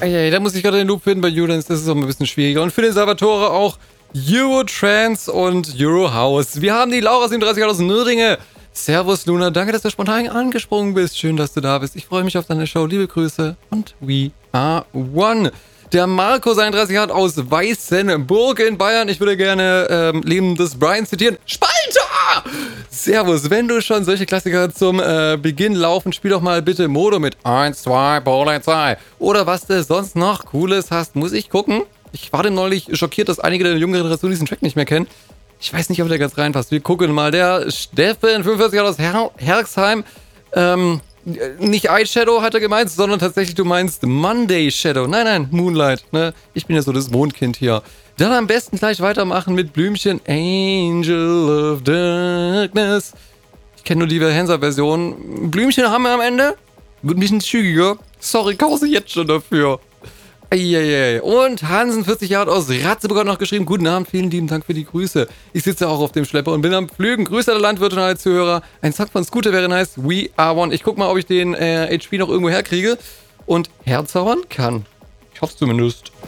Ey, da muss ich gerade den Loop finden bei Udance, das ist auch ein bisschen schwieriger. Und für den Salvatore auch Eurotrans und Eurohouse. Wir haben die Laura 37 aus Nördinge. Servus Luna, danke, dass du spontan angesprungen bist. Schön, dass du da bist. Ich freue mich auf deine Show. Liebe Grüße und we are one. Der Marco 31 hat aus Weißenburg in Bayern. Ich würde gerne Leben des Brian zitieren. Spalter! Servus, wenn du schon solche Klassiker zum Beginn laufen, spiel doch mal bitte Modo mit 1, 2, Polizei. Oder was du sonst noch Cooles hast, muss ich gucken. Ich war denn neulich schockiert, dass einige der jüngeren Generation diesen Track nicht mehr kennen. Ich weiß nicht, ob der ganz reinpasst. Wir gucken mal. Der Steffen, 45 Jahre aus Herxheim. Nicht Eye Shadow hat er gemeint, sondern tatsächlich du meinst Monday Shadow. Nein, Moonlight. Ne? Ich bin ja so das Mondkind hier. Dann am besten gleich weitermachen mit Blümchen. Angel of Darkness. Ich kenne nur die Hansa-Version. Blümchen haben wir am Ende. Wird ein bisschen zügiger. Sorry, kaufe jetzt schon dafür. Eieiei. Und Hansen, 40 Jahre aus Ratzeburg, hat noch geschrieben, guten Abend, vielen lieben Dank für die Grüße. Ich sitze auch auf dem Schlepper und bin am Pflügen. Grüße der Landwirte und alle Zuhörer. Ein Song von Scooter wäre nice. We are one. Ich guck mal, ob ich den HP noch irgendwo herkriege und herzaubern kann. Ich hoffe zumindest.